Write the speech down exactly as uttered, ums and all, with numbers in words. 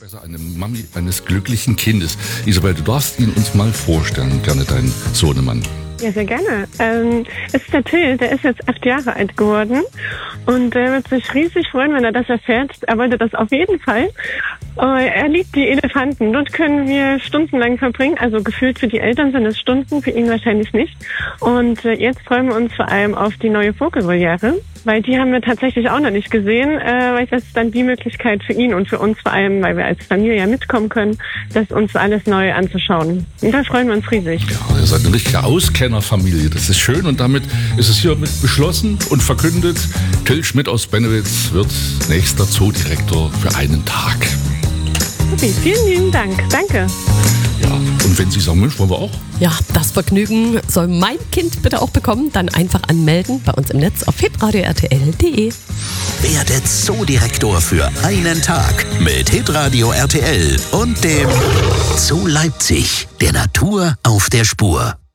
Besser eine Mami eines glücklichen Kindes. Isabel, du darfst ihn uns mal vorstellen, gerne deinen Sohnemann. Ja, sehr gerne. Ähm, es ist der Till, der ist jetzt acht Jahre alt geworden und er wird sich riesig freuen, wenn er das erfährt. Er wollte das auf jeden Fall. Äh, er liebt die Elefanten. Dort können wir stundenlang verbringen. Also gefühlt für die Eltern sind es Stunden, für ihn wahrscheinlich nicht. Und äh, jetzt freuen wir uns vor allem auf die neue Vogelvoliere, weil die haben wir tatsächlich auch noch nicht gesehen. Äh, weil das ist dann die Möglichkeit für ihn und für uns vor allem, weil wir als Familie ja mitkommen können, das uns alles neu anzuschauen. Und da freuen wir uns riesig. Ja, ihr seid eine richtige Auskennerfamilie. Das ist schön und damit ist es hiermit beschlossen und verkündet. Till Schmidt aus Bennewitz wird nächster Zoodirektor für einen Tag. Okay, vielen lieben Dank. Danke. Ja, und wenn Sie sagen, Mensch, wollen wir auch? Ja, das Vergnügen soll mein Kind bitte auch bekommen. Dann einfach anmelden bei uns im Netz auf hitradio r t l punkt d e. Werde Zoodirektor für einen Tag mit Hitradio R T L und dem Zoo Leipzig, der Natur auf der Spur.